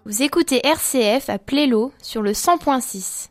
Vous écoutez RCF à Plélo sur le 100.6.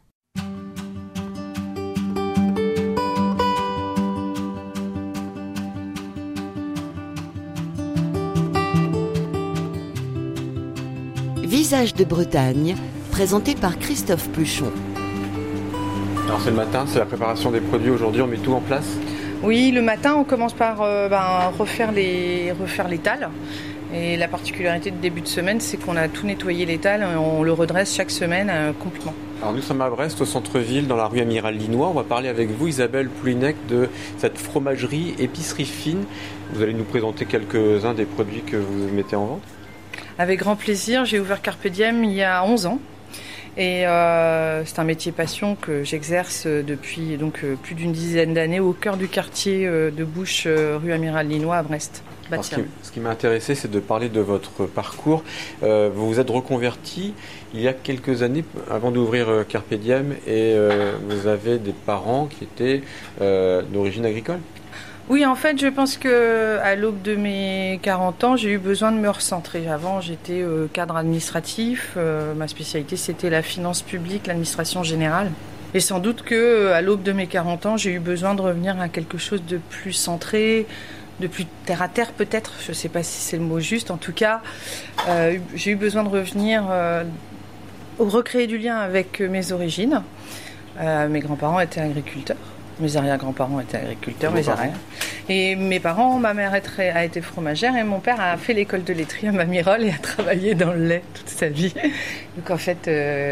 Visage de Bretagne, présenté par Christophe Pluchon. Alors c'est le matin, c'est la préparation des produits. Aujourd'hui, on met tout en place. Oui, le matin, on commence par refaire l'étal. Et la particularité de début de semaine, c'est qu'on a tout nettoyé l'étal et on le redresse chaque semaine complètement. Alors nous sommes à Brest, au centre-ville, dans la rue Amiral Linois. On va parler avec vous, Isabelle Poulinec, de cette fromagerie épicerie fine. Vous allez nous présenter quelques-uns des produits que vous mettez en vente. Avec grand plaisir, j'ai ouvert Carpe Diem il y a 11 ans. Et c'est un métier passion que j'exerce depuis plus d'une dizaine d'années au cœur du quartier de Bouche, rue Amiral Linois à Brest. Alors, ce qui m'a intéressé, c'est de parler de votre parcours. Vous vous êtes reconverti il y a quelques années avant d'ouvrir Carpe Diem et vous avez des parents qui étaient d'origine agricole. Oui, en fait, je pense qu'à l'aube de mes 40 ans, j'ai eu besoin de me recentrer. Avant, j'étais cadre administratif. Ma spécialité, c'était la finance publique, l'administration générale. Et sans doute qu'à l'aube de mes 40 ans, j'ai eu besoin de revenir à quelque chose de plus centré, de plus terre à terre peut-être. Je ne sais pas si c'est le mot juste. En tout cas, j'ai eu besoin de revenir recréer du lien avec mes origines. Mes grands-parents étaient agriculteurs. Mes arrière-grands-parents étaient agriculteurs, mes arrière. Et mes parents, ma mère a été fromagère et mon père a fait l'école de laiterie à Mamirol et a travaillé dans le lait toute sa vie. Donc en fait,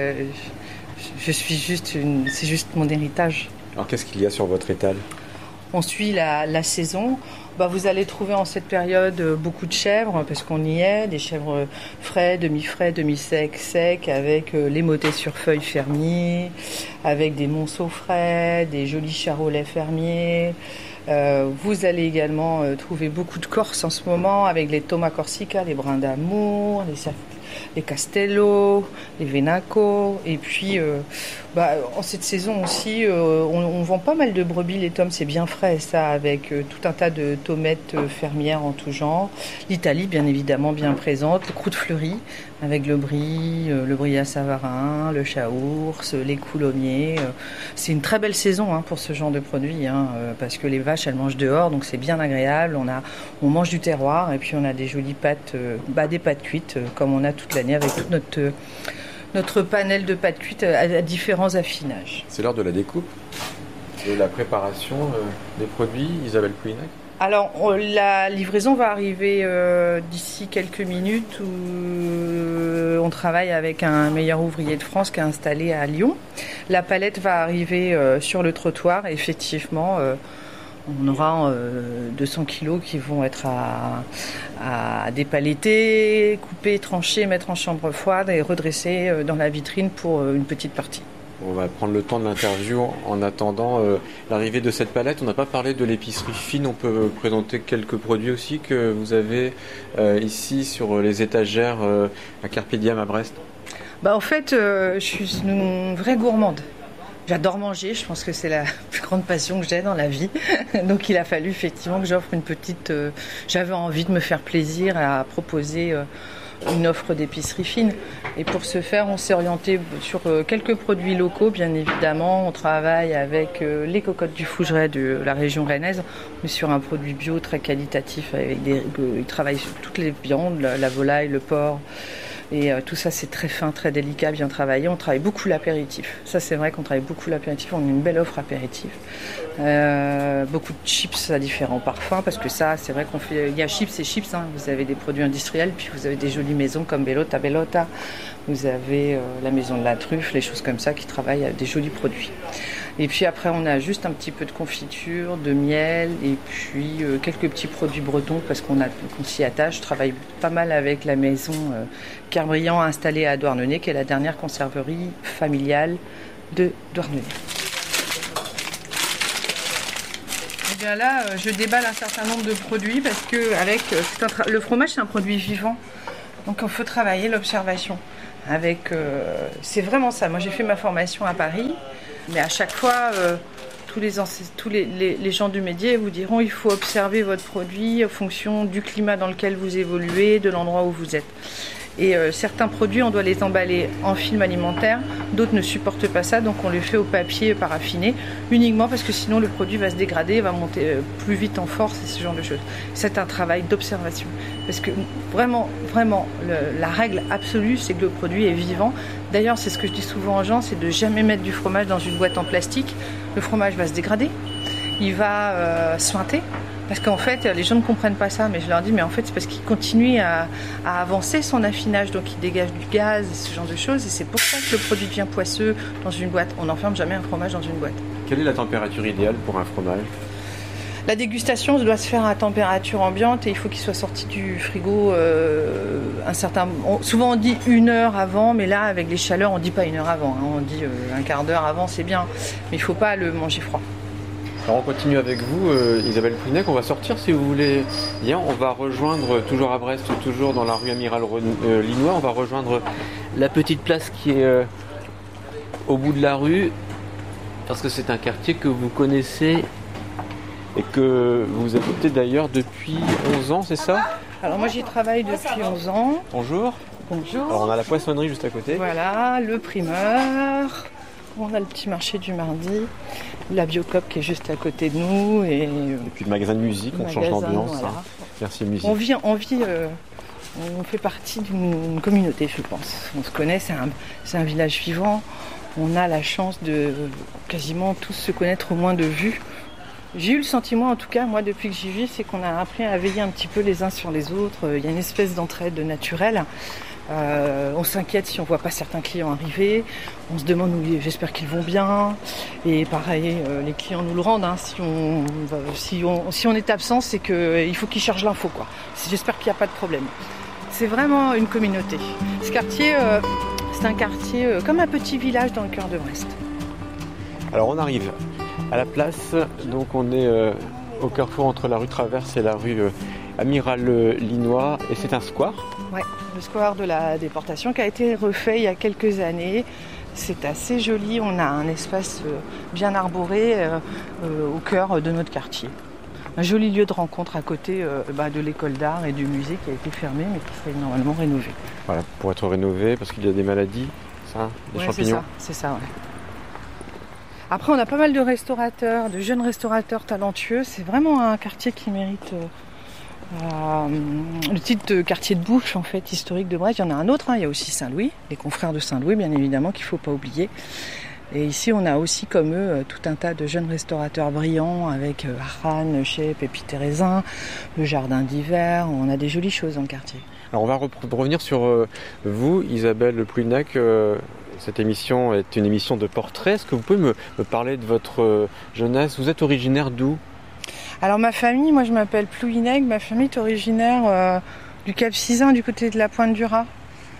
je suis c'est juste mon héritage. Alors qu'est-ce qu'il y a sur votre étal ? On suit la saison. Vous allez trouver en cette période beaucoup de chèvres, parce qu'on y est, des chèvres frais, demi-secs, secs, avec les motets sur feuilles fermiers, avec des monceaux frais, des jolis charolais fermiers. Vous allez également trouver beaucoup de Corse en ce moment, avec les Thomas Corsica, les brins d'amour, les Castello, les Venaco, et puis en cette saison aussi, on vend pas mal de brebis laitums, c'est bien frais ça, avec tout un tas de tomates fermières en tout genre. L'Italie, bien évidemment, bien présente, les croûtes fleuries, avec le brie à Savarin, le chaours, les coulommiers. C'est une très belle saison pour ce genre de produits, parce que les vaches, elles mangent dehors, donc c'est bien agréable. On mange du terroir, et puis on a des jolies pâtes, des pâtes cuites, comme on a toute l'année avec tout notre panel de pâtes cuites à différents affinages. C'est l'heure de la découpe, de la préparation des produits, Isabelle Poulinec. Alors, la livraison va arriver d'ici quelques minutes où on travaille avec un meilleur ouvrier de France qui est installé à Lyon. La palette va arriver sur le trottoir et effectivement, on aura 200 kilos qui vont être à dépaletter, couper, trancher, mettre en chambre froide et redresser dans la vitrine pour une petite partie. On va prendre le temps de l'interview en attendant l'arrivée de cette palette. On n'a pas parlé de l'épicerie fine. On peut présenter quelques produits aussi que vous avez ici sur les étagères à Carpe Diem à Brest. En fait, je suis une vraie gourmande. J'adore manger, je pense que c'est la plus grande passion que j'ai dans la vie. Donc il a fallu effectivement que j'offre une petite... j'avais envie de me faire plaisir à proposer une offre d'épicerie fine. Et pour ce faire, on s'est orienté sur quelques produits locaux, bien évidemment. On travaille avec les cocottes du Fougeray de la région rennaise, mais sur un produit bio très qualitatif. Ils travaillent sur toutes les viandes, la volaille, le porc. Et tout ça, c'est très fin, très délicat, bien travaillé. On travaille beaucoup l'apéritif. Ça, c'est vrai qu'on travaille beaucoup l'apéritif. On a une belle offre apéritif. Beaucoup de chips à différents parfums, parce que ça, c'est vrai qu'on fait... Il y a chips et chips. Vous avez des produits industriels, puis vous avez des jolies maisons comme Bellota. Vous avez la maison de la truffe, les choses comme ça qui travaillent à des jolis produits. Et puis après, on a juste un petit peu de confiture, de miel, et puis quelques petits produits bretons, parce qu'on s'y attache. Je travaille pas mal avec la maison Kerbriand installée à Douarnenez, qui est la dernière conserverie familiale de Douarnenez. Et bien là, je déballe un certain nombre de produits, parce que le fromage, c'est un produit vivant. Donc il faut travailler l'observation. C'est vraiment ça. Moi, j'ai fait ma formation à Paris. Mais à chaque fois, tous les gens du métier vous diront il faut observer votre produit en fonction du climat dans lequel vous évoluez, de l'endroit où vous êtes. Et certains produits, on doit les emballer en film alimentaire, d'autres ne supportent pas ça, donc on les fait au papier paraffiné, uniquement parce que sinon le produit va se dégrader, va monter plus vite en force et ce genre de choses. C'est un travail d'observation, parce que vraiment, la règle absolue, c'est que le produit est vivant. D'ailleurs, c'est ce que je dis souvent aux gens, c'est de jamais mettre du fromage dans une boîte en plastique. Le fromage va se dégrader, il va suinter. Parce qu'en fait, les gens ne comprennent pas ça, mais je leur dis, mais en fait, c'est parce qu'il continue à avancer son affinage, donc il dégage du gaz et ce genre de choses, et c'est pour ça que le produit devient poisseux dans une boîte. On n'enferme jamais un fromage dans une boîte. Quelle est la température idéale pour un fromage ? La dégustation doit se faire à température ambiante et il faut qu'il soit sorti du frigo souvent on dit 1 heure avant, mais là, avec les chaleurs, on ne dit pas 1 heure avant, hein, on dit un quart d'heure avant, c'est bien, mais il ne faut pas le manger froid. Alors on continue avec vous, Isabelle Plouhinec, on va sortir si vous voulez bien, on va rejoindre, toujours à Brest, toujours dans la rue Amiral Linois, on va rejoindre la petite place qui est au bout de la rue, parce que c'est un quartier que vous connaissez et que vous habitez d'ailleurs depuis 11 ans, c'est ça ? Alors moi j'y travaille depuis 11 ans. Bonjour. Bonjour. Alors on a la poissonnerie juste à côté. Voilà, le primeur, on a le petit marché du mardi, la Biocop qui est juste à côté de nous. Et puis le magasin de musique, on change d'ambiance. Voilà. Hein. Merci musique. On fait partie d'une communauté, je pense. On se connaît, c'est un village vivant. On a la chance de quasiment tous se connaître au moins de vue. J'ai eu le sentiment, en tout cas, moi, depuis que j'y vis, c'est qu'on a appris à veiller un petit peu les uns sur les autres. Il y a une espèce d'entraide naturelle. On s'inquiète si on ne voit pas certains clients arriver. On se demande, j'espère qu'ils vont bien. Et pareil, les clients nous le rendent. Hein. Si on est absent, c'est qu'il faut qu'ils cherchent l'info, quoi. J'espère qu'il n'y a pas de problème. C'est vraiment une communauté. Ce quartier, c'est un quartier comme un petit village dans le cœur de Brest. Alors on arrive à la place, donc on est au carrefour entre la rue Traverse et la rue Amiral Linois, et c'est un square. Ouais, le square de la déportation qui a été refait il y a quelques années. C'est assez joli, on a un espace bien arboré au cœur de notre quartier. Un joli lieu de rencontre à côté de l'école d'art et du musée qui a été fermé mais qui serait normalement rénové. Voilà, pour être rénové parce qu'il y a des maladies, des champignons. C'est ça, ouais. Après, on a pas mal de restaurateurs, de jeunes restaurateurs talentueux. C'est vraiment un quartier qui mérite le titre de quartier de bouche, en fait, historique de Brest. Il y en a un autre, hein. Il y a aussi Saint-Louis, les confrères de Saint-Louis, bien évidemment, qu'il ne faut pas oublier. Et ici, on a aussi, comme eux, tout un tas de jeunes restaurateurs brillants avec Arran, Chep, Pépi Thérésin, le jardin d'hiver. On a des jolies choses dans le quartier. Alors, on va revenir sur vous, Isabelle Plouhinec. Cette émission est une émission de portrait. Est-ce que vous pouvez me parler de votre jeunesse ? Vous êtes originaire d'où ? Alors ma famille, moi je m'appelle Plouhinec. Ma famille est originaire du Cap Sizun, du côté de la Pointe du Raz.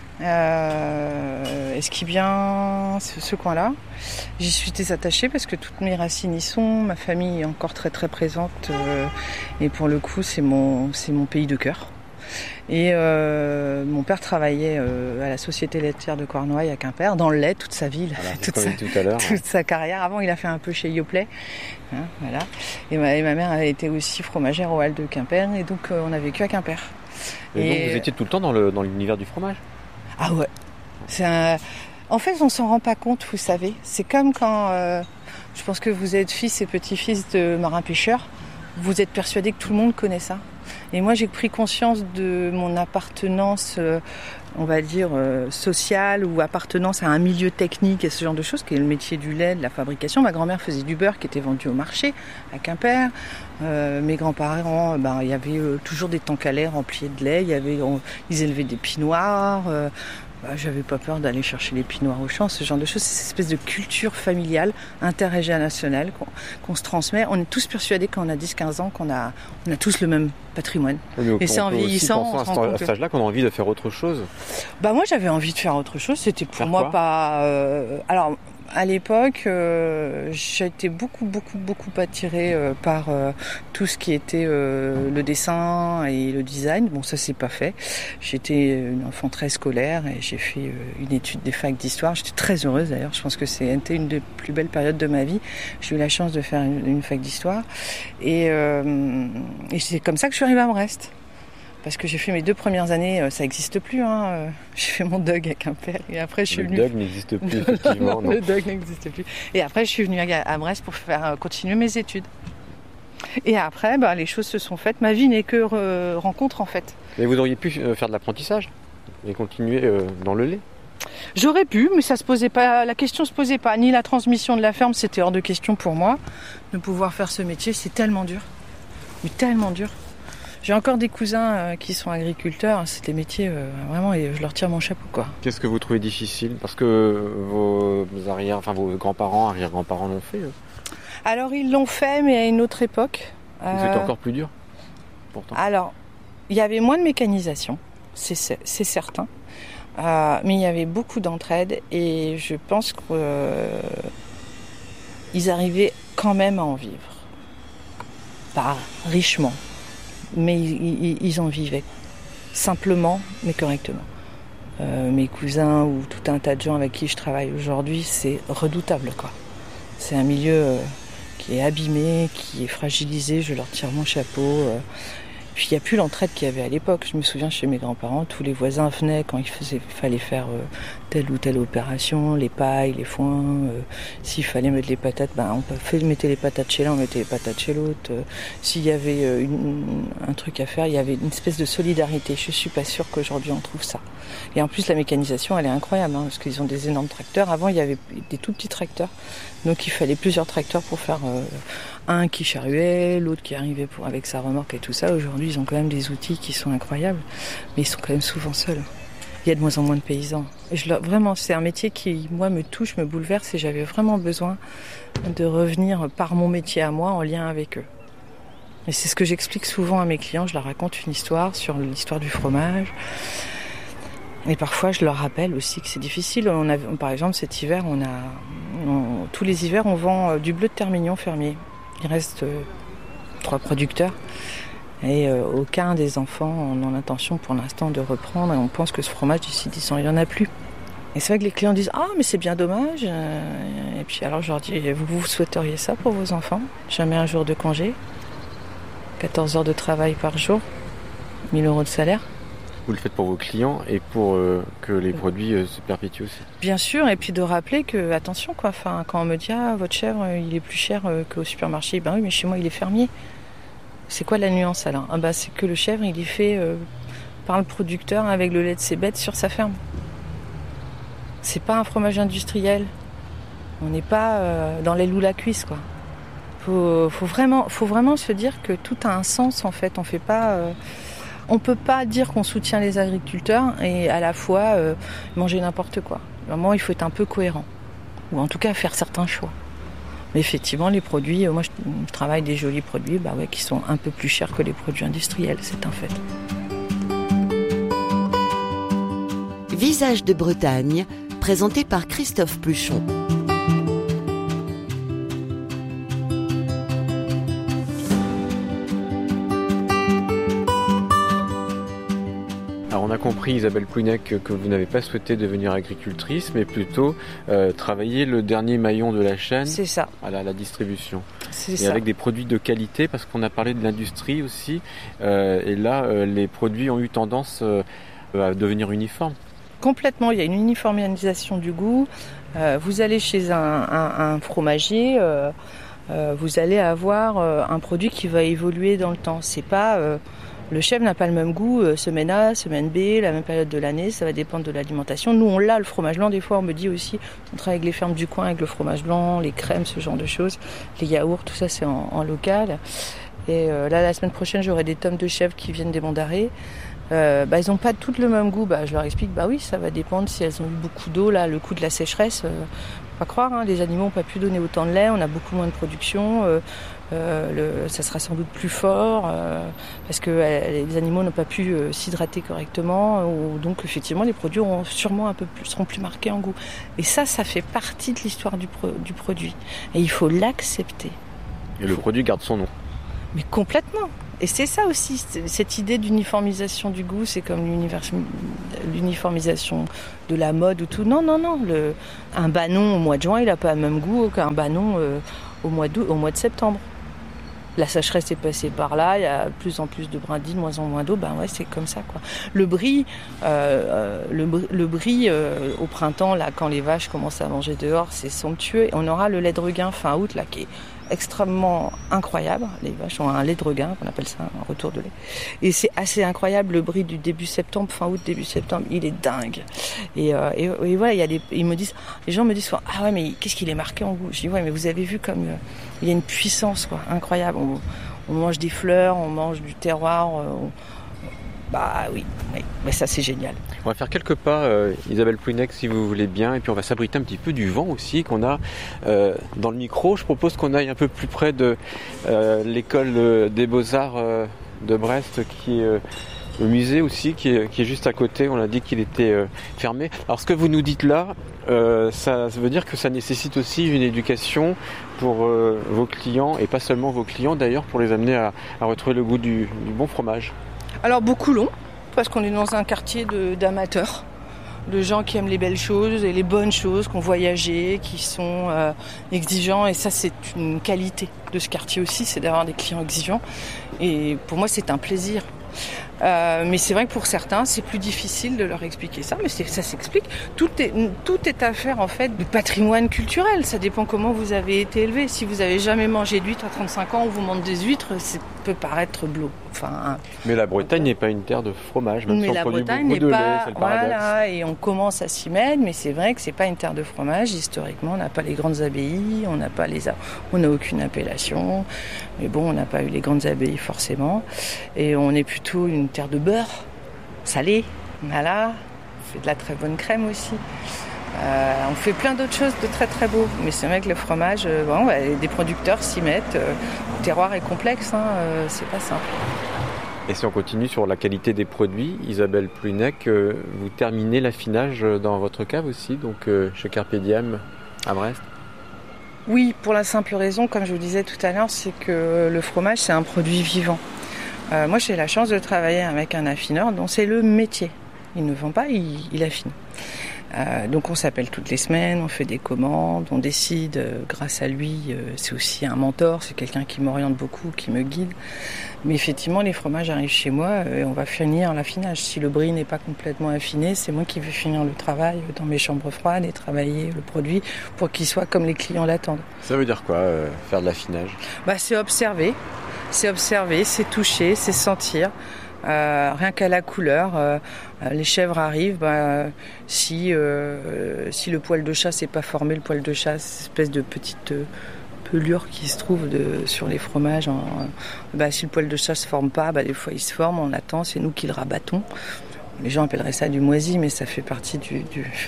Esquibien, ce coin-là. J'y suis très attachée parce que toutes mes racines y sont. Ma famille est encore très très présente. Et pour le coup, c'est mon pays de cœur. Et mon père travaillait à la Société laitière de Cornouailles à Quimper, dans le lait, toute sa vie, toute sa carrière. Avant, il a fait un peu chez Yoplait. Hein, voilà. Et ma mère a été aussi fromagère au Halles de Quimper, et donc on a vécu à Quimper. Et donc vous étiez tout le temps dans l'univers du fromage ? Ah ouais. En fait, on s'en rend pas compte, vous savez. C'est comme quand, je pense que vous êtes fils et petit-fils de marins-pêcheurs, vous êtes persuadé que tout le monde connaît ça. Et moi, j'ai pris conscience de mon appartenance, on va dire, sociale ou appartenance à un milieu technique et ce genre de choses, qui est le métier du lait, de la fabrication. Ma grand-mère faisait du beurre qui était vendu au marché à Quimper. Mes grands-parents, il y avait toujours des tanks à lait remplis de lait. Ils élevaient des pinoirs. J'avais pas peur d'aller chercher les pinoirs au champ, ce genre de choses. C'est cette espèce de culture familiale, interrégionale qu'on se transmet. On est tous persuadés quand on a 10-15 ans qu'on a tous le même patrimoine. Oui, et c'est en vieillissant, on se rend compte à cet âge-là qu'on a envie de faire autre chose. Moi, j'avais envie de faire autre chose. C'était pour moi pas... Alors, à l'époque, j'ai été beaucoup attirée par tout ce qui était le dessin et le design. Bon, ça c'est pas fait. J'étais une enfant très scolaire et j'ai fait une étude des facs d'histoire. J'étais très heureuse d'ailleurs. Je pense que c'était une des plus belles périodes de ma vie. J'ai eu la chance de faire une fac d'histoire et c'est comme ça que je suis arrivée à Brest. Parce que j'ai fait mes 2 premières années, ça n'existe plus. J'ai fait mon DUG à Quimper et après je suis venue. Le DUG n'existe plus, effectivement. Non. Le DUG n'existe plus. Et après je suis venue à Brest pour faire continuer mes études. Et après, les choses se sont faites. Ma vie n'est que rencontre en fait. Mais vous auriez pu faire de l'apprentissage et continuer dans le lait. J'aurais pu, mais ça se posait pas. La question se posait pas. Ni la transmission de la ferme, c'était hors de question pour moi. De pouvoir faire ce métier, c'est tellement dur. Mais tellement dur. J'ai encore des cousins qui sont agriculteurs. C'est des métiers vraiment, et je leur tire mon chapeau, quoi. Qu'est-ce que vous trouvez difficile? Parce que vos grands-parents, arrière-grands-parents l'ont fait. Alors ils l'ont fait, mais à une autre époque. C'est encore plus dur, pourtant. Alors, il y avait moins de mécanisation, c'est certain. Mais il y avait beaucoup d'entraide et je pense qu'ils arrivaient quand même à en vivre. Pas richement, mais ils en vivaient. Simplement, mais correctement. Mes cousins ou tout un tas de gens avec qui je travaille aujourd'hui, c'est redoutable, quoi. C'est un milieu qui est abîmé, qui est fragilisé, je leur tire mon chapeau. Puis il n'y a plus l'entraide qu'il y avait à l'époque. Je me souviens chez mes grands-parents, tous les voisins venaient quand il fallait faire telle ou telle opération, les pailles, les foins. S'il fallait mettre les patates, mettait les patates chez l'un, on mettait les patates chez l'autre. S'il y avait un truc à faire, il y avait une espèce de solidarité. Je ne suis pas sûre qu'aujourd'hui on trouve ça. Et en plus la mécanisation, elle est incroyable, parce qu'ils ont des énormes tracteurs. Avant, il y avait des tout petits tracteurs. Donc il fallait plusieurs tracteurs pour faire un qui charruait, l'autre qui arrivait avec sa remorque et tout ça. Aujourd'hui, ils ont quand même des outils qui sont incroyables, mais ils sont quand même souvent seuls. Il y a de moins en moins de paysans. Et vraiment, c'est un métier qui, moi, me touche, me bouleverse, et j'avais vraiment besoin de revenir par mon métier à moi en lien avec eux. Et c'est ce que j'explique souvent à mes clients. Je leur raconte une histoire sur l'histoire du fromage. Et parfois, je leur rappelle aussi que c'est difficile. Par exemple, cet hiver, tous les hivers, on vend du bleu de Termignon fermier. Il reste 3 producteurs et aucun des enfants n'a l'intention pour l'instant de reprendre, et on pense que ce fromage d'ici 10 ans, il n'y en a plus. Et c'est vrai que les clients disent « Ah, mais c'est bien dommage !» Et puis alors je leur dis « Vous souhaiteriez ça pour vos enfants? Jamais un jour de congé, 14 heures de travail par jour, 1 000 € de salaire ?» Vous le faites pour vos clients et pour que les produits se perpétuent aussi. Bien sûr, et puis de rappeler que, attention, quoi, quand on me dit « Ah, votre chèvre, il est plus cher qu'au supermarché », oui, mais chez moi, il est fermier. C'est quoi la nuance alors? C'est que le chèvre, il est fait par le producteur avec le lait de ses bêtes sur sa ferme. C'est pas un fromage industriel. On n'est pas dans l'aile ou la cuisse, quoi. Faut vraiment se dire que tout a un sens, en fait. On peut pas dire qu'on soutient les agriculteurs et à la fois manger n'importe quoi. Vraiment, il faut être un peu cohérent. Ou en tout cas, faire certains choix. Mais effectivement, les produits, moi je travaille des jolis produits qui sont un peu plus chers que les produits industriels, c'est un fait. Visage de Bretagne, présenté par Christophe Pluchon. Alors on a compris, Isabelle Pouinec, que vous n'avez pas souhaité devenir agricultrice, mais plutôt travailler le dernier maillon de la chaîne. C'est ça. À la distribution. C'est et ça. Avec des produits de qualité, parce qu'on a parlé de l'industrie aussi, et là les produits ont eu tendance à devenir uniformes. Complètement, il y a une uniformisation du goût. Vous allez chez un fromager, vous allez avoir un produit qui va évoluer dans le temps. C'est pas... Le chèvre n'a pas le même goût, semaine A, semaine B, la même période de l'année, ça va dépendre de l'alimentation. Nous, on l'a, le fromage blanc, des fois, on me dit aussi, on travaille avec les fermes du coin, avec le fromage blanc, les crèmes, ce genre de choses, les yaourts, tout ça, c'est en local. Et là, la semaine prochaine, j'aurai des tomes de chèvres qui viennent des Monts d'Arrée. Ils n'ont pas toutes le même goût. Je leur explique, oui, ça va dépendre si elles ont eu beaucoup d'eau, là, le coup de la sécheresse. Pas croire, les animaux n'ont pas pu donner autant de lait, on a beaucoup moins de production. Ça sera sans doute plus fort parce que les animaux n'ont pas pu s'hydrater correctement, donc effectivement les produits seront plus marqués en goût. Et ça fait partie de l'histoire du produit. Et il faut l'accepter. Et le produit garde son nom. Mais complètement. Et c'est ça aussi, cette idée d'uniformisation du goût, c'est comme l'uniformisation de la mode ou tout. Non. Un banon au mois de juin, il n'a pas le même goût qu'un banon au mois de septembre. La sécheresse est passée par là, il y a de plus en plus de brindilles, de moins en moins d'eau, c'est comme ça quoi. Le brie au printemps, là, quand les vaches commencent à manger dehors, c'est somptueux. Et on aura le lait de regain fin août, là, qui est extrêmement incroyable. Les vaches ont un lait de regain, on appelle ça un retour de lait. Et c'est assez incroyable, le brie du début septembre, fin août, début septembre, il est dingue. Et voilà, les gens me disent, ah ouais, mais qu'est-ce qu'il est marqué en goût? Je dis, ouais, mais vous avez vu comme il y a une puissance, quoi, incroyable. On mange des fleurs, on mange du terroir, oui, mais ça c'est génial. On va faire quelques pas, Isabelle Plouinec, si vous voulez bien, et puis on va s'abriter un petit peu du vent aussi qu'on a dans le micro. Je propose qu'on aille un peu plus près de l'école des Beaux-Arts de Brest, qui est le musée aussi, qui est juste à côté. On a dit qu'il était fermé. Alors ce que vous nous dites là, ça veut dire que ça nécessite aussi une éducation pour vos clients, et pas seulement vos clients d'ailleurs, pour les amener à retrouver le goût du bon fromage. Alors beaucoup long, parce qu'on est dans un quartier d'amateurs, de gens qui aiment les belles choses et les bonnes choses, qui ont voyagé, qui sont exigeants. Et ça, c'est une qualité de ce quartier aussi, c'est d'avoir des clients exigeants. Et pour moi, c'est un plaisir. Mais c'est vrai que pour certains, c'est plus difficile de leur expliquer ça, mais ça s'explique. Tout est affaire en fait de patrimoine culturel. Ça dépend comment vous avez été élevé. Si vous avez jamais mangé d'huîtres à 35 ans, on vous montre des huîtres, ça peut paraître blot. Mais la Bretagne n'est pas une terre de fromage, même si on produit beaucoup de lait, c'est le paradoxe. Voilà, et on commence à s'y mettre, mais c'est vrai que c'est pas une terre de fromage. Historiquement, on n'a pas les grandes abbayes, on n'a aucune appellation. Mais bon, on n'a pas eu les grandes abbayes forcément. Et on est plutôt une terre de beurre, salé. Voilà, on fait de la très bonne crème aussi. On fait plein d'autres choses de très très beaux. Mais c'est vrai que le fromage, des producteurs s'y mettent. Le terroir est complexe, c'est pas simple. Et si on continue sur la qualité des produits, Isabelle Plouinec, vous terminez l'affinage dans votre cave aussi, donc chez Carpe Diem à Brest? Oui, pour la simple raison, comme je vous disais tout à l'heure, c'est que le fromage, c'est un produit vivant. Moi, j'ai la chance de travailler avec un affineur dont c'est le métier. Il ne vend pas, il affine. Donc on s'appelle toutes les semaines, on fait des commandes, on décide grâce à lui. C'est aussi un mentor, c'est quelqu'un qui m'oriente beaucoup, qui me guide. Mais effectivement, les fromages arrivent chez moi et on va finir l'affinage. Si le brie n'est pas complètement affiné, c'est moi qui vais finir le travail dans mes chambres froides et travailler le produit pour qu'il soit comme les clients l'attendent. Ça veut dire quoi, faire de l'affinage? C'est observer, c'est toucher, c'est sentir. Rien qu'à la couleur, les chèvres arrivent. Si le poil de chat s'est pas formé, le poil de chat, c'est une espèce de petite pelure qui se trouve sur les fromages. Si le poil de chat se forme pas, des fois il se forme. On attend, c'est nous qui le rabattons. Les gens appelleraient ça du moisi, mais ça fait partie du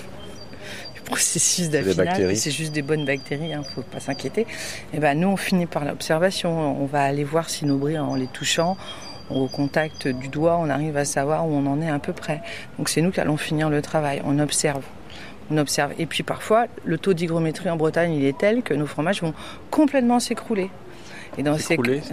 processus d'affinage. C'est juste des bonnes bactéries, faut pas s'inquiéter. Et nous on finit par l'observation. On va aller voir si nos bris, en les touchant, au contact du doigt, on arrive à savoir où on en est à peu près. Donc c'est nous qui allons finir le travail. On observe. Et puis parfois, le taux d'hygrométrie en Bretagne, il est tel que nos fromages vont complètement s'écrouler. Et dans s'écrouler,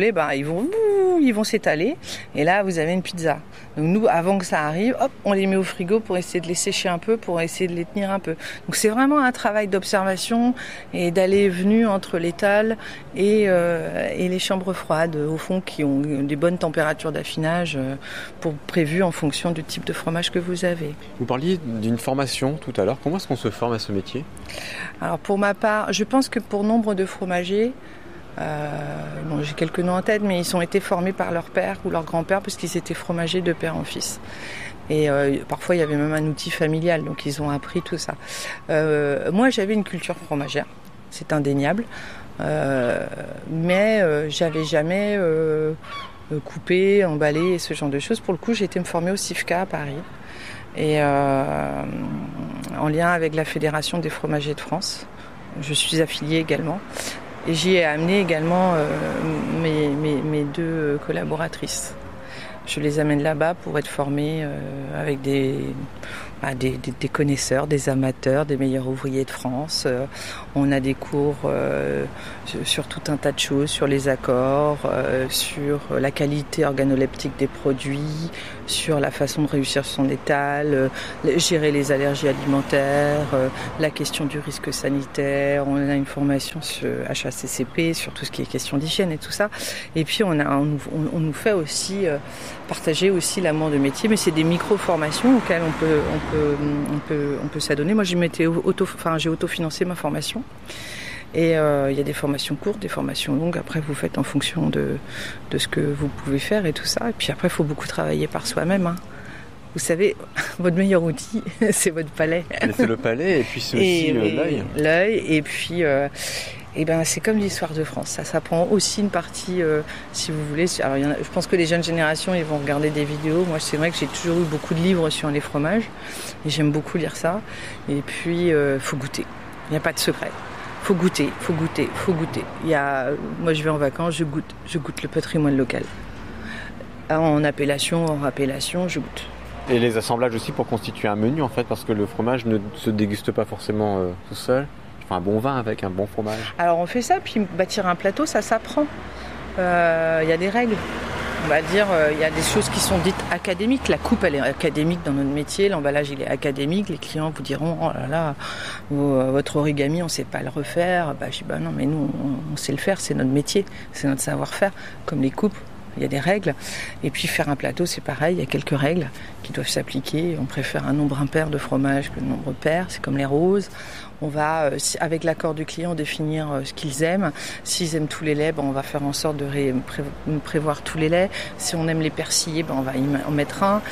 ils vont s'étaler. Et là, vous avez une pizza. Donc nous, avant que ça arrive, on les met au frigo pour essayer de les sécher un peu, pour essayer de les tenir un peu. Donc c'est vraiment un travail d'observation et d'aller et venir entre l'étal et les chambres froides, au fond, qui ont des bonnes températures d'affinage prévues en fonction du type de fromage que vous avez. Vous parliez d'une formation tout à l'heure. Comment est-ce qu'on se forme à ce métier? Alors pour ma part, je pense que pour nombre de fromagers, j'ai quelques noms en tête, mais ils ont été formés par leur père ou leur grand-père parce qu'ils étaient fromagers de père en fils. Et parfois, il y avait même un outil familial, donc ils ont appris tout ça. Moi, j'avais une culture fromagère, c'est indéniable, mais j'avais jamais coupé, emballé, ce genre de choses. Pour le coup, j'ai été me former au CIFCA à Paris, et en lien avec la Fédération des fromagers de France. Je suis affiliée également. Et j'y ai amené également mes deux collaboratrices. Je les amène là-bas pour être formées avec des connaisseurs, des amateurs, des meilleurs ouvriers de France. On a des cours sur tout un tas de choses, sur les accords, sur la qualité organoleptique des produits, sur la façon de réussir son étal, gérer les allergies alimentaires, la question du risque sanitaire. On a une formation sur HACCP, sur tout ce qui est question d'hygiène et tout ça. Et puis on nous fait aussi partager aussi l'amour de métier, mais c'est des micro-formations auxquelles on peut s'adonner. Moi, j'ai autofinancé ma formation. Et il y a des formations courtes, des formations longues. Après, vous faites en fonction de ce que vous pouvez faire et tout ça. Et puis après, il faut beaucoup travailler par soi-même. Hein. Vous savez, votre meilleur outil, c'est votre palais. Mais c'est le palais et puis c'est aussi l'œil. L'œil, et puis... c'est comme l'histoire de France. Ça prend aussi une partie, si vous voulez. Alors, je pense que les jeunes générations, ils vont regarder des vidéos. Moi, c'est vrai que j'ai toujours eu beaucoup de livres sur les fromages. Et j'aime beaucoup lire ça. Et puis, faut goûter. Il n'y a pas de secret. Faut goûter. Moi, je vais en vacances, je goûte le patrimoine local. En appellation, hors appellation, je goûte. Et les assemblages aussi pour constituer un menu, en fait, parce que le fromage ne se déguste pas forcément tout seul. Un bon vin avec un bon fromage. Alors on fait ça, puis bâtir un plateau, ça s'apprend. Il y a des règles. On va dire, il y a des choses qui sont dites académiques. La coupe, elle est académique dans notre métier. L'emballage, il est académique. Les clients vous diront, oh là là, votre origami, on ne sait pas le refaire. Je dis, non, mais nous, on sait le faire. C'est notre métier, c'est notre savoir-faire. Comme les coupes, il y a des règles. Et puis faire un plateau, c'est pareil. Il y a quelques règles qui doivent s'appliquer. On préfère un nombre impair de fromage que le nombre pair. C'est comme les roses. On va, avec l'accord du client, définir ce qu'ils aiment. S'ils aiment tous les laits, on va faire en sorte de prévoir tous les laits. Si on aime les persillés, on va y en mettre un.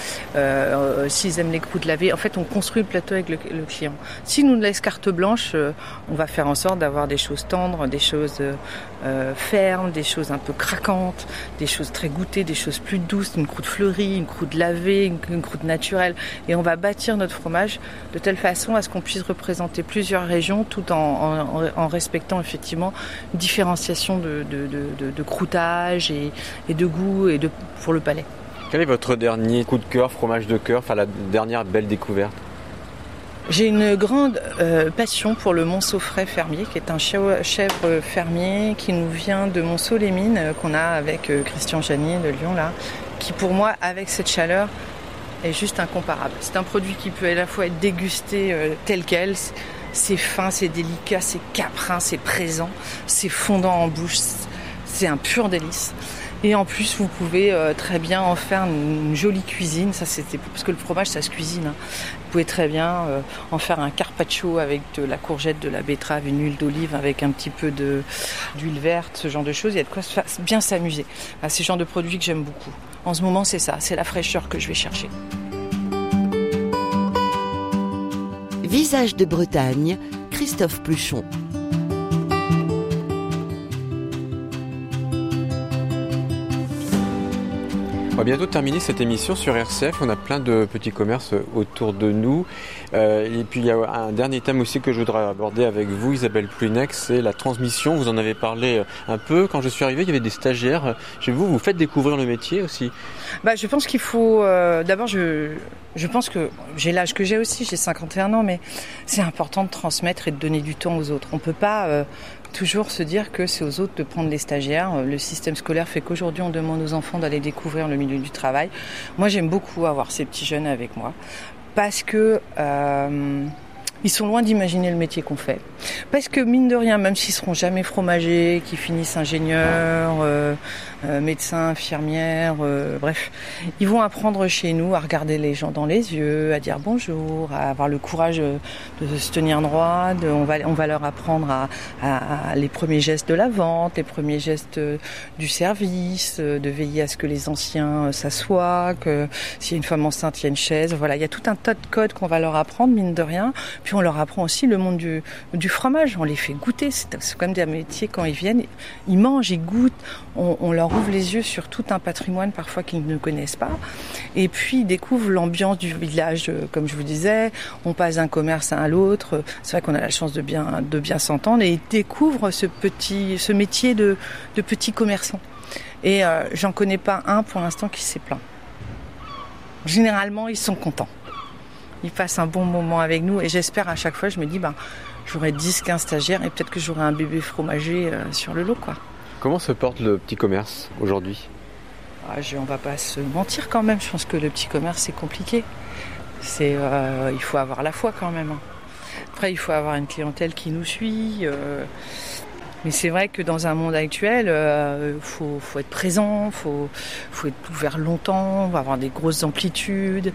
S'ils aiment les croûtes lavées, en fait, on construit le plateau avec le client. S'il nous laisse carte blanche, on va faire en sorte d'avoir des choses tendres, des choses fermes, des choses un peu craquantes, des choses très goûtées, des choses plus douces, une croûte fleurie, une croûte lavée, une croûte naturelle. Et on va bâtir notre fromage de telle façon à ce qu'on puisse représenter plusieurs régions tout en respectant effectivement une différenciation de croûtage et de goût pour le palais. Quel est votre dernier coup de cœur, fromage de cœur, la dernière belle découverte? J'ai une grande passion pour le Monceau-Frais fermier, qui est un chèvre fermier qui nous vient de Monceau-les-Mines, qu'on a avec Christian Janier de Lyon, là, qui pour moi, avec cette chaleur, est juste incomparable. C'est un produit qui peut à la fois être dégusté tel quel. C'est fin, c'est délicat, c'est caprin, c'est présent, c'est fondant en bouche, c'est un pur délice. Et en plus, vous pouvez très bien en faire une jolie cuisine. Ça, c'était parce que le fromage, ça se cuisine. Hein. Vous pouvez très bien en faire un carpaccio avec de la courgette, de la betterave, une huile d'olive avec un petit peu d'huile verte, ce genre de choses. Il y a de quoi bien s'amuser. C'est le genre de produit que j'aime beaucoup. En ce moment, c'est ça, c'est la fraîcheur que je vais chercher. Visage de Bretagne, Christophe Pluchon. On va bientôt terminer cette émission sur RCF. On a plein de petits commerces autour de nous. Et puis il y a un dernier thème aussi que je voudrais aborder avec vous, Isabelle Plunec, c'est la transmission. Vous en avez parlé un peu. Quand je suis arrivé, il y avait des stagiaires. Chez vous, vous faites découvrir le métier aussi. Je pense qu'il faut... D'abord, je pense que j'ai l'âge que j'ai aussi, j'ai 51 ans, mais c'est important de transmettre et de donner du temps aux autres. On ne peut pas... toujours se dire que c'est aux autres de prendre les stagiaires. Le système scolaire fait qu'aujourd'hui, on demande aux enfants d'aller découvrir le milieu du travail. Moi, j'aime beaucoup avoir ces petits jeunes avec moi parce que ils sont loin d'imaginer le métier qu'on fait. Parce que, mine de rien, même s'ils seront jamais fromagers, qu'ils finissent ingénieurs, médecins, infirmières, bref, ils vont apprendre chez nous à regarder les gens dans les yeux, à dire bonjour, à avoir le courage de se tenir droit. On va leur apprendre à les premiers gestes de la vente, les premiers gestes du service, de veiller à ce que les anciens s'assoient, que s'il y a une femme enceinte, il y a une chaise. Voilà, il y a tout un tas de codes qu'on va leur apprendre, mine de rien. Puis on leur apprend aussi le monde du fromage. On les fait goûter. C'est quand même des métiers, quand ils viennent, ils mangent, ils goûtent. On leur ouvre les yeux sur tout un patrimoine parfois qu'ils ne connaissent pas. Et puis ils découvrent l'ambiance du village, comme je vous disais. On passe d'un commerce à l'autre. C'est vrai qu'on a la chance de bien s'entendre. Et ils découvrent ce métier de petit commerçant. Et j'en connais pas un pour l'instant qui s'est plaint. Généralement, ils sont contents. Ils passent un bon moment avec nous et j'espère à chaque fois, je me dis, j'aurai 10-15 stagiaires et peut-être que j'aurai un bébé fromager sur le lot, quoi. Comment se porte le petit commerce aujourd'hui ? on va pas se mentir quand même. Je pense que le petit commerce, c'est compliqué. Il faut avoir la foi quand même. Après, il faut avoir une clientèle qui nous suit. Mais c'est vrai que dans un monde actuel, faut être présent, faut être ouvert longtemps, on va avoir des grosses amplitudes.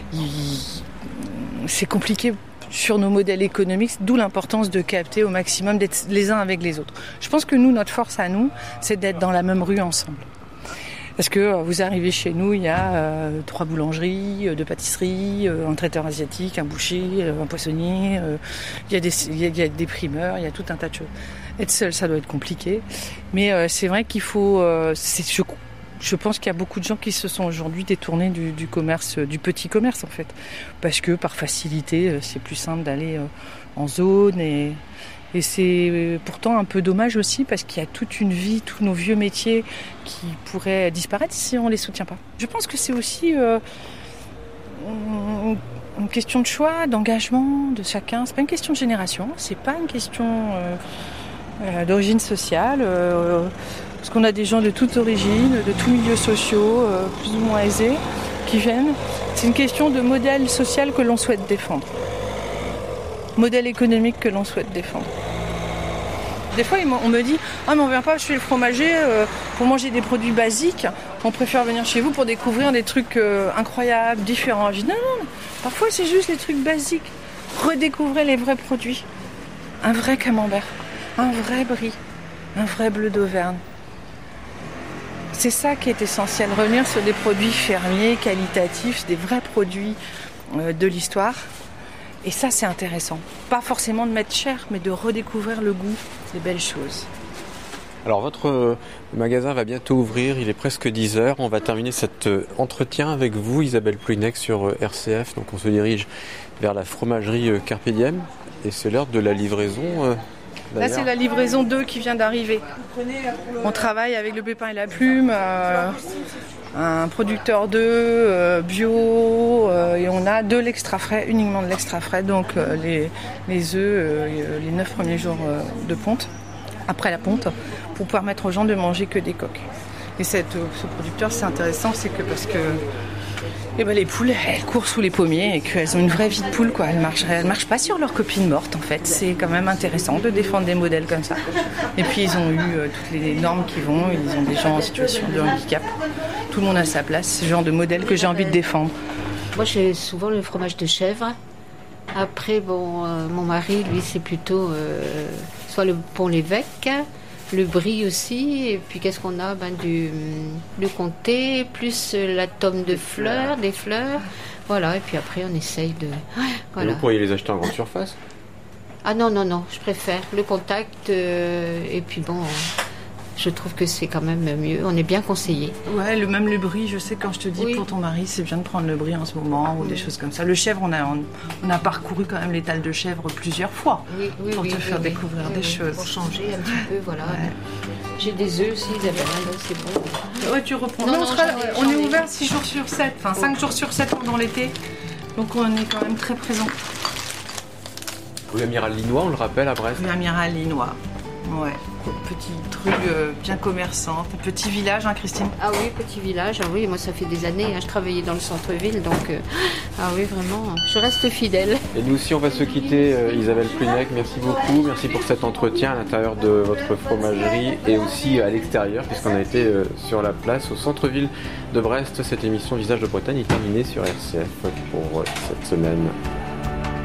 C'est compliqué sur nos modèles économiques, d'où l'importance de capter au maximum, d'être les uns avec les autres. Je pense que notre force à nous, c'est d'être dans la même rue ensemble. Parce que vous arrivez chez nous, il y a 3 boulangeries, 2 pâtisseries, un traiteur asiatique, un boucher, un poissonnier, il y a des primeurs, il y a tout un tas de choses. Être seul, ça doit être compliqué. Mais c'est vrai qu'il faut... Je pense qu'il y a beaucoup de gens qui se sont aujourd'hui détournés du commerce, du petit commerce en fait. Parce que par facilité, c'est plus simple d'aller en zone et c'est pourtant un peu dommage aussi parce qu'il y a toute une vie, tous nos vieux métiers qui pourraient disparaître si on ne les soutient pas. Je pense que c'est aussi une question de choix, d'engagement de chacun. C'est pas une question de génération, c'est pas une question d'origine sociale. Parce qu'on a des gens de toutes origines, de tous milieux sociaux, plus ou moins aisés, qui viennent. C'est une question de modèle social que l'on souhaite défendre. Modèle économique que l'on souhaite défendre. Des fois, on me dit « Ah, mais on vient pas chez le fromager pour manger des produits basiques. On préfère venir chez vous pour découvrir des trucs incroyables, différents. » Je dis « Non, parfois c'est juste les trucs basiques. Redécouvrez les vrais produits. Un vrai camembert, un vrai brie, un vrai bleu d'Auvergne. » C'est ça qui est essentiel, revenir sur des produits fermiers, qualitatifs, des vrais produits de l'histoire. Et ça, c'est intéressant. Pas forcément de mettre cher, mais de redécouvrir le goût des belles choses. Alors votre magasin va bientôt ouvrir, il est presque 10h. On va terminer cet entretien avec vous, Isabelle Plouinec, sur RCF. Donc on se dirige vers la fromagerie Carpe Diem et c'est l'heure de la livraison. Là, c'est la livraison 2 qui vient d'arriver. On travaille avec le Pépin et la Plume, un producteur d'œufs bio, et on a de l'extra frais, uniquement de l'extra frais. Donc les œufs, les 9 premiers jours de ponte, après la ponte, pour permettre aux gens de manger que des coques. Et ce producteur, c'est intéressant, c'est que parce que les poules, elles courent sous les pommiers et qu'elles ont une vraie vie de poule, quoi. Elles marchent pas sur leurs copines mortes, en fait. C'est quand même intéressant de défendre des modèles comme ça. Et puis, ils ont eu toutes les normes qui vont. Ils ont des gens en situation de handicap. Tout le monde a sa place. C'est le genre de modèle que j'ai envie de défendre. Moi, j'ai souvent le fromage de chèvre. Après, mon mari, lui, c'est plutôt soit le Pont-l'Évêque, le brie aussi, et puis qu'est-ce qu'on a le comté, plus la tome de fleurs, des fleurs. Voilà, et puis après on essaye de... Voilà. Vous pourriez les acheter en grande surface ? Ah non, je préfère le contact, et puis je trouve que c'est quand même mieux, on est bien conseillé. Ouais, même le brie, je sais quand je te dis pour ton mari, c'est bien de prendre le brie en ce moment, ou des choses comme ça. Le chèvre, on a parcouru quand même l'étal de chèvre plusieurs fois, pour te faire découvrir des choses. Pour changer un petit peu, voilà. Ouais. J'ai des œufs aussi, Isabelle, donc c'est bon. Ouais, tu reprends. On est ouvert 6 jours sur 7, enfin 5 jours sur 7 pendant l'été, donc on est quand même très présent. Rue Amiral Linois, on le rappelle, à Brest. Rue Amiral Linois, ouais. Petite rue bien commerçante, petit village, hein, Christine ? Ah oui, petit village, ah oui, moi ça fait des années, je travaillais dans le centre-ville, donc ah oui, vraiment, je reste fidèle. Et nous aussi, on va se quitter, Isabelle Plouinec, merci beaucoup, merci pour cet entretien à l'intérieur de votre fromagerie et aussi à l'extérieur, puisqu'on a été sur la place au centre-ville de Brest. Cette émission Visage de Bretagne est terminée sur RCF pour cette semaine.